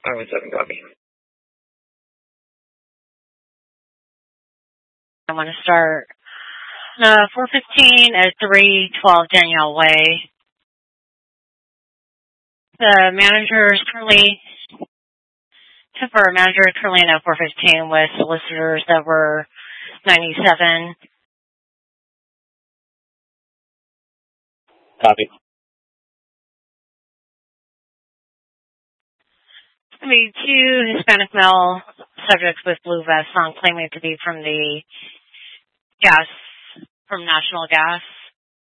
517 copy. I want to start 415 at 312 Danielle Way. The manager is currently, temporary manager is currently in 415 with solicitors that were 97. Copy. I mean, 2 Hispanic male subjects with blue vests on claiming to be from the gas, from National Gas.